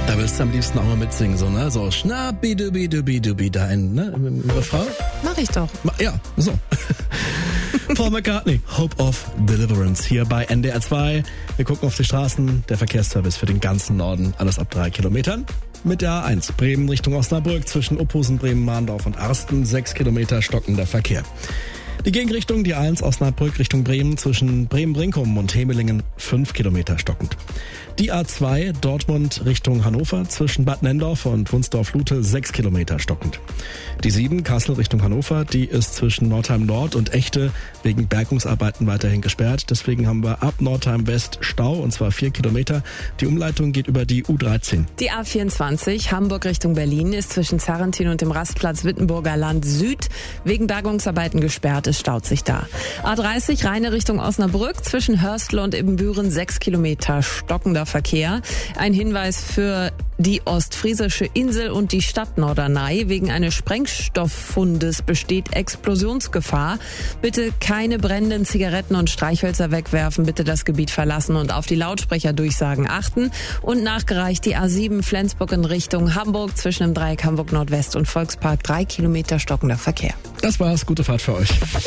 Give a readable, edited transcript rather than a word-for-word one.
Da willst du am liebsten auch mal mitsingen, so, ne? So schnappi-dubi-dubi-dubi da im Refrain. Mach ich doch. Ja, so. Paul McCartney, Hope of Deliverance, hier bei NDR 2. Wir gucken auf die Straßen, der Verkehrsservice für den ganzen Norden, alles ab 3 Kilometern. Mit der A1 Bremen Richtung Osnabrück zwischen Ophusen, Bremen, Mahndorf und Arsten, 6 Kilometer stockender Verkehr. Die Gegenrichtung, die A1 Osnabrück Richtung Bremen zwischen Bremen-Brinkum und Hemelingen, 5 Kilometer stockend. Die A2 Dortmund Richtung Hannover zwischen Bad Nenndorf und Wunsdorf-Lute, 6 Kilometer stockend. Die 7 Kassel Richtung Hannover, die ist zwischen Nordheim Nord und Echte wegen Bergungsarbeiten weiterhin gesperrt. Deswegen haben wir ab Nordheim West Stau, und zwar 4 Kilometer. Die Umleitung geht über die U13. Die A24 Hamburg Richtung Berlin ist zwischen Zarrentin und dem Rastplatz Wittenburger Land Süd wegen Bergungsarbeiten gesperrt. Es staut sich da. A30 Rheine Richtung Osnabrück zwischen Hörstel und Ibbenbüren, 6 Kilometer stockender Verkehr. Ein Hinweis für die ostfriesische Insel und die Stadt Norderney. Wegen eines Sprengstofffundes besteht Explosionsgefahr. Bitte keine brennenden Zigaretten und Streichhölzer wegwerfen. Bitte das Gebiet verlassen und auf die Lautsprecherdurchsagen achten. Und nachgereicht die A7 Flensburg in Richtung Hamburg zwischen dem Dreieck Hamburg Nordwest und Volkspark, 3 Kilometer stockender Verkehr. Das war's. Gute Fahrt für euch.